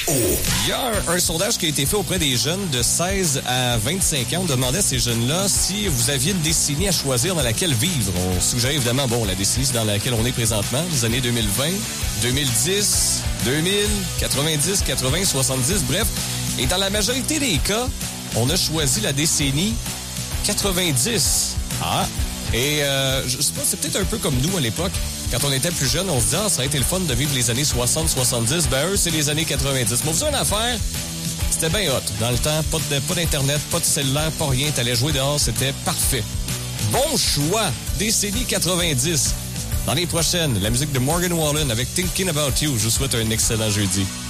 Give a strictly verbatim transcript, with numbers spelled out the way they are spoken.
Il y a un, un sondage qui a été fait auprès des jeunes de seize à vingt-cinq ans. On demandait à ces jeunes-là si vous aviez une décennie à choisir dans laquelle vivre. On suggère évidemment, bon, la décennie dans laquelle on est présentement, les années deux mille vingt, deux mille dix, deux mille, quatre-vingt-dix, quatre-vingts, soixante-dix, bref. Et dans la majorité des cas, on a choisi la décennie quatre-vingt-dix. Ah! Et euh, je sais pas, c'est peut-être un peu comme nous à l'époque. Quand on était plus jeune, on se dit « Ah, ça aurait été le fun de vivre les années soixante soixante-dix. » Ben eux, c'est les années quatre-vingt-dix. Mais vous avez une affaire, c'était bien hot. Dans le temps, pas, de, pas d'internet, pas de cellulaire, pas rien. T'allais jouer dehors, c'était parfait. Bon choix, décennie quatre-vingt-dix. Dans les prochaines, la musique de Morgan Wallen avec Thinking About You. Je vous souhaite un excellent jeudi.